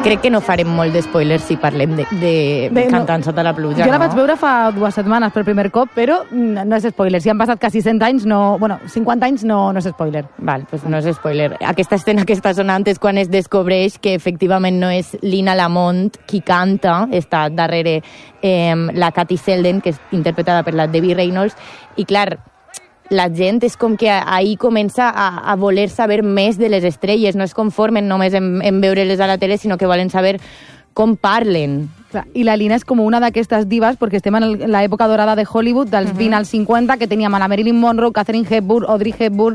crec que no farem molt d'espoilers si parlem de Cantant sota la pluja. Jo la vaig veure fa 2 setmanes per primer cop, però no és spoiler. Si han passat quasi 100 anys, 50 anys no és spoiler. Val, doncs no és spoiler. Aquesta escena que està sonant és quan es descobreix que efectivament no és Lina Lamont qui canta, està darrere la Katie Selden, que és interpretada per la Debbie Reynolds, i clar, la gent és com que ahir comença a voler saber més de les estrelles, no es conformen només en veure-les a la tele, sinó que volen saber com parlen. Clar, i la Lina és com una d'aquestes divas, perquè estem en l'època dorada de Hollywood, dels 20 als 50, que teníem a la Marilyn Monroe, Katharine Hepburn, Audrey Hepburn,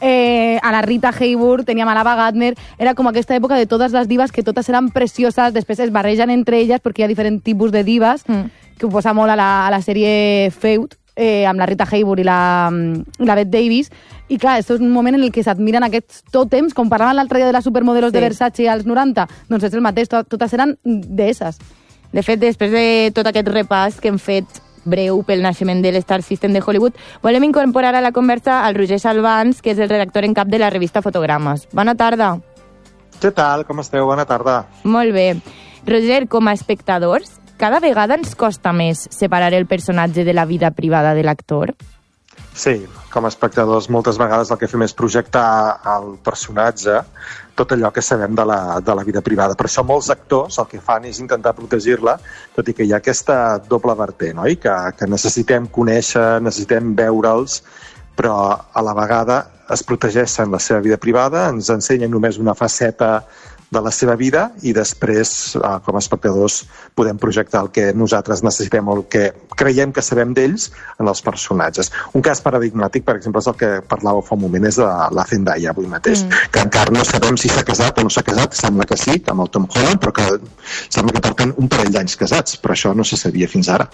a la Rita Hayworth, teníem a l'Ava Gardner, era com aquesta època de totes les divas que totes eren precioses, després es barregen entre elles perquè hi ha diferents tipus de divas, que ho posa molt a la sèrie Feud, amb la Rita Hayworth i la Bette Davis, i clar, és un moment en el que s'admiren aquests tòtems, com parlaven l'altre dia de les supermodelos de Versace als 90, doncs és el mateix, totes eren deesses. De fet, després de tot aquest repàs que hem fet breu pel naixement de l'Star System de Hollywood, volem incorporar a la conversa al Roger Salvans, que és el redactor en cap de la revista Fotogrames. Bona tarda. Què tal? Com esteu? Bona tarda. Molt bé. Roger, com a espectadors, cada vegada ens costa més separar el personatge de la vida privada de l'actor? Sí, com a espectadors moltes vegades el que fem és projectar al personatge tot allò que sabem de la vida privada. Per això molts actors el que fan és intentar protegir-la, tot i que hi ha aquesta doble vertent, oi? Que necessitem conèixer, necessitem veure'ls, però a la vegada es protegeixen la seva vida privada, ens ensenyen només una faceta de la seva vida i després, com a espectadors, podem projectar el que nosaltres necessitem o el que creiem que sabem d'ells en els personatges. Un cas paradigmàtic, per exemple, és el que parlàveu fa un moment, és de la Zendaya avui mateix, que encara no sabem si s'ha casat o no s'ha casat, sembla que sí, amb el Tom Holland, però que sembla que porten un parell d'anys casats, però això no se sabia fins ara.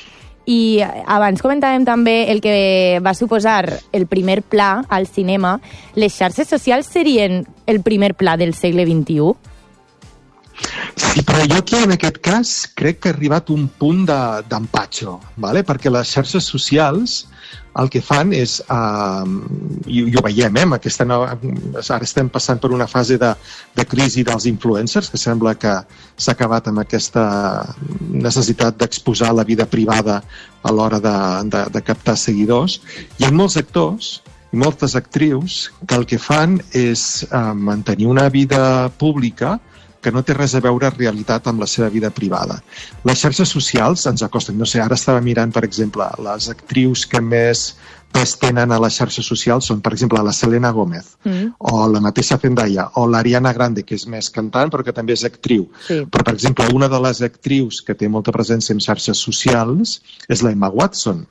I abans comentàvem també el que va suposar el primer pla al cinema. Les xarxes socials serien el primer pla del segle XXI? Sí, però jo aquí en aquest cas crec que ha arribat un punt d'empatxo, ¿vale? Perquè les xarxes socials el que fan és, i ho veiem, ara estem passant per una fase de crisi dels influencers, que sembla que s'ha acabat amb aquesta necessitat d'exposar la vida privada a l'hora de captar seguidors. Hi ha molts actors i moltes actrius que el que fan és mantenir una vida pública que no té res a veure en realitat amb la seva vida privada. Les xarxes socials ens acosten. No sé, ara estava mirant, per exemple, les actrius que més pes tenen a les xarxes socials són, per exemple, la Selena Gomez, o la mateixa Zendaya, o l'Ariana Grande, que és més cantant, però que també és actriu. Sí. Però, per exemple, una de les actrius que té molta presència en xarxes socials és la Emma Watson,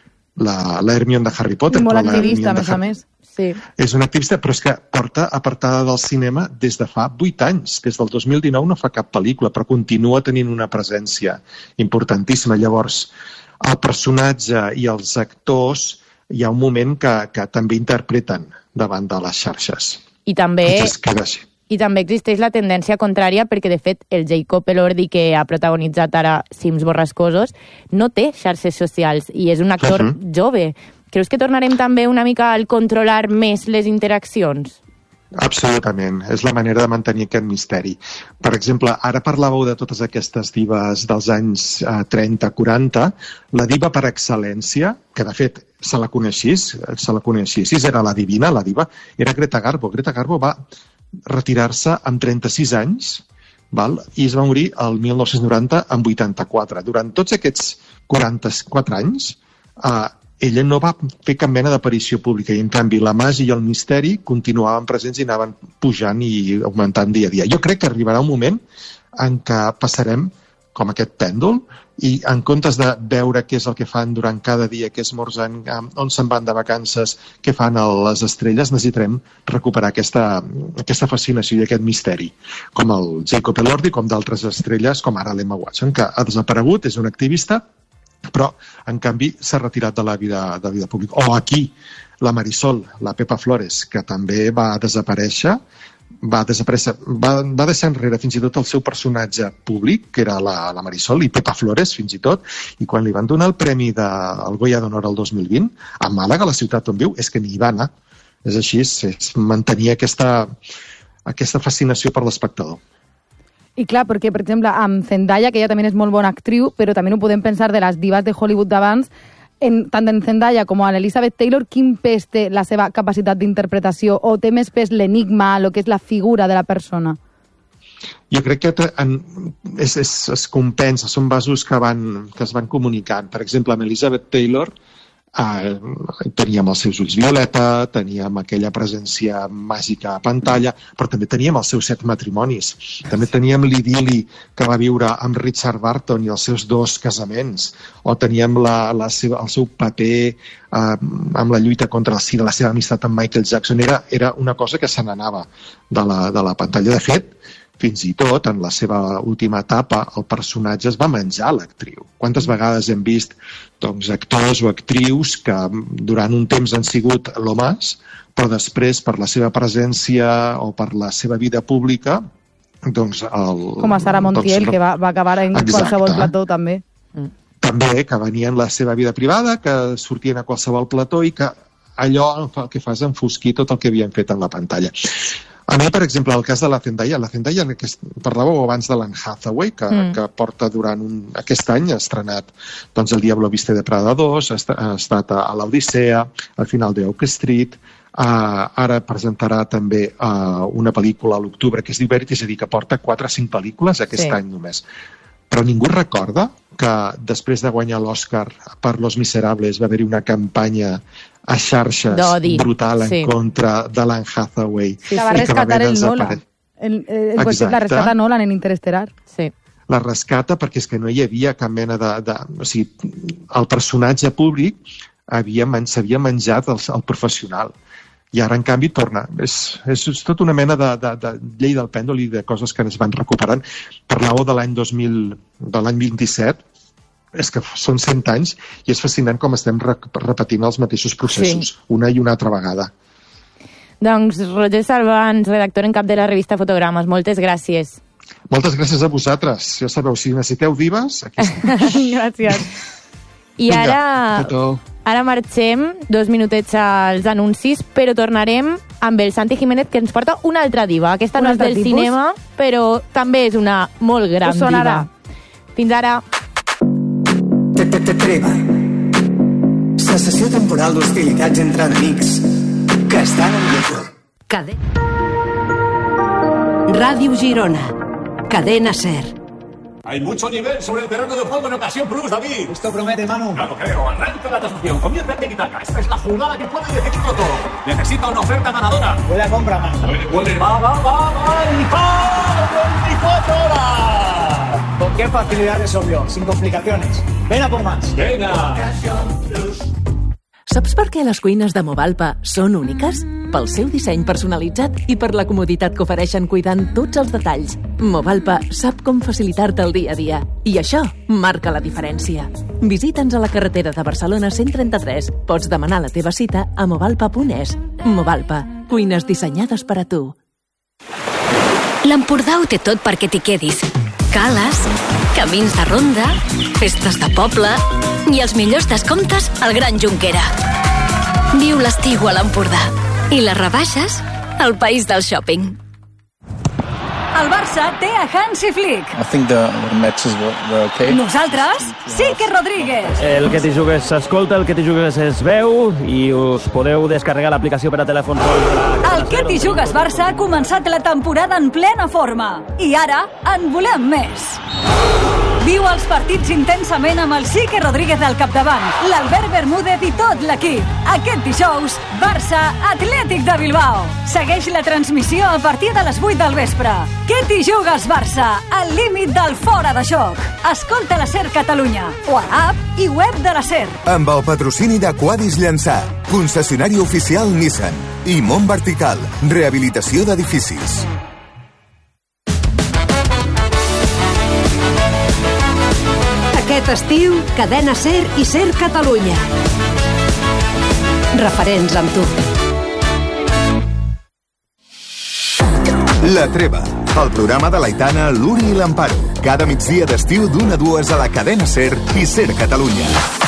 la Hermione de Harry Potter. I molt activista, a més. Sí. És una activista, però és que porta apartada del cinema des de fa 8 anys. Des del 2019 no fa cap pel·lícula, però continua tenint una presència importantíssima. Llavors, el personatge i els actors hi ha un moment que també interpreten davant de les xarxes. I també existeix la tendència contrària, perquè de fet el Jacob Elordi, que ha protagonitzat ara Cims borrascosos, no té xarxes socials i és un actor jove. Creus que tornarem també una mica al controlar més les interaccions? Absolutament, és la manera de mantenir aquest misteri. Per exemple, ara parlàveu de totes aquestes divas dels anys 30-40, la diva per excel·lència, que de fet se la coneixís, era la divina, la diva, era Greta Garbo. Greta Garbo va retirar-se amb 36 anys, i es va morir el 1990 amb 84. Durant tots aquests 44 anys, ella no va fer cap mena d'aparició pública i, en canvi, la màgia i el misteri continuaven presents i anaven pujant i augmentant dia a dia. Jo crec que arribarà un moment en què passarem com aquest pèndol i en comptes de veure què és el que fan durant cada dia, què esmorzen, on se'n van de vacances, què fan a les estrelles, necessitarem recuperar aquesta fascinació i aquest misteri, com el Jacob Elordi, com d'altres estrelles, com ara l'Emma Watson, que ha desaparegut, és una activista, però, en canvi, s'ha retirat de la vida pública. O aquí, la Marisol, la Pepa Flores, que també va desaparèixer, va deixar enrere fins i tot el seu personatge públic, que era la Marisol, i Pepa Flores, fins i tot, i quan li van donar el premi del Goya d'Honor el 2020, a Màlaga, la ciutat on viu, és que ni hi va anar. És així, és mantenir aquesta fascinació per l'espectador. I clar, perquè, per exemple, amb Zendaya, que ella també és molt bona actriu, però també ho podem pensar de les divas de Hollywood d'abans, tant en Zendaya com a l'Elizabeth Taylor, quin pes té la seva capacitat d'interpretació o té més pes l'enigma, el que és la figura de la persona? Jo crec que es compensa, són vasos que es van comunicant. Per exemple, amb Elizabeth Taylor teníem els seus ulls violeta, teníem aquella presència màgica a pantalla, però també teníem els seus 7 matrimonis. També teníem l'idili que va viure amb Richard Burton i els seus 2 casaments, o teníem el seu paper amb la lluita contra el SIDA, la seva amistat amb Michael Jackson. Era una cosa que se n'anava de la pantalla. De fet, fins i tot, en la seva última etapa, el personatge es va menjar l'actriu. Quantes vegades hem vist actors o actrius que durant un temps han sigut l'homàs, però després, per la seva presència o per la seva vida pública, com a Sara Montiel, que va acabar en qualsevol plató, també. També, que venien la seva vida privada, que sortien a qualsevol plató i que allò el que fa és enfosquir tot el que havien fet en la pantalla. A mi, per exemple, el cas de la Zendaya, que parlàveu abans de l'Anne Hathaway, que porta durant aquest any, ha estrenat El Diablo Viste de Prada 2, ha estat a l'Odissea, al final de Oak Street, ara presentarà també una pel·lícula a l'octubre que es diu Verity, és a dir, que porta 4 o 5 pel·lícules aquest any només. Però ningú recorda que després de guanyar l'Oscar per Los Miserables va haver-hi una campanya a xarxes brutal en contra de l'Anne Hathaway. Sí, la va rescatar el Nolan. La rescata Nolan en Interestelar. Sí. La rescata perquè és que no hi havia cap mena o sigui, el personatge públic s'havia menjat el professional. I ara, en canvi, torna. És tota una mena de llei del pèndol i de coses que es van recuperant. Parlàveu de l'any 27, és que són 100 anys i és fascinant com estem repetint els mateixos processos, una i una altra vegada. Doncs Roger Salvans, redactor en cap de la revista Fotogrames, moltes gràcies. Moltes gràcies a vosaltres. Ja sabeu, si necessiteu divas, aquí estem. Gràcies. I ara marxem 2 minutets als anuncis, però tornarem amb el Santi Jiménez, que ens porta una altra diva. Aquesta no és del cinema, però també és una molt gran diva. Fins ara. Treva. Cessació temporal d'hostilitats entre enemics que estan en guerra. Ràdio Girona. Cadena SER. Hay mucho nivel sobre el terreno de juego en Ocasión Plus, David. Esto promete, Manu. No lo creo. Arranca la transmisión. Comienza el tiki-taka. Esta es la jugada que puede decidirlo todo. Necesita una oferta ganadora. Buena compra, Manu. Puede. Va. ¡Y 24 horas! ¿Con qué facilidad resolvió? Sin complicaciones. Ven a por más. Venga. Saps per què les cuines de Movalpa són úniques? Pel seu disseny personalitzat i per la comoditat que ofereixen cuidant tots els detalls. Movalpa sap com facilitar-te el dia a dia. I això marca la diferència. Visita'ns a la carretera de Barcelona 133. Pots demanar la teva cita a movalpa.es. Movalpa. Cuines dissenyades per a tu. L'Empordà ho té tot perquè t'hi quedis. Cales, camins de ronda, festes de poble i els millors descomptes al Gran Jonquera. Viu l'estiu a l'Empordà i les rebaixes al país del shopping. El Barça té a Hansi Flick. I think the matches were okay. Nosaltres, Quique Rodríguez. El Que t'hi jugues s'escolta, el Que t'hi jugues es veu i us podeu descarregar l'aplicació per a telèfon. El Que t'hi jugues Barça ha començat la temporada en plena forma. I ara en volem més. Viu els partits intensament amb el Quique Rodríguez al capdavant, l'Albert Bermúdez i tot l'equip. Aquest dijous, Barça Atlètic de Bilbao. Segueix la transmissió a partir de les 8 del vespre. Que t'hi jugues, Barça? Al límit del fora de joc. Escolta la SER Catalunya o a l'app i web de la SER. Amb el patrocini de Quadis Llançà, concessionari oficial Nissan i Mont Vertical, rehabilitació d'edificis. Aquest estiu, Cadena SER i SER Catalunya. Referents amb tu. La Treva, el programa de l'Aitana, l'Uri i l'Amparo. Cada migdia d'estiu d'1 a 2 a la Cadena SER i SER Catalunya.